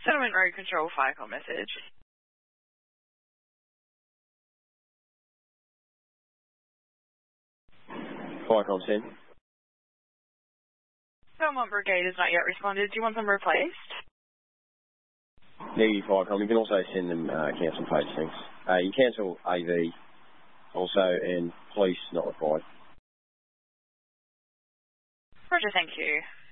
Settlement Road Control fire call message. Fire call 10. Belmont Brigade has not yet responded. Do you want them replaced? Negative fire call. You can also send them cancel page things. You cancel AV also and police not required. Roger, thank you.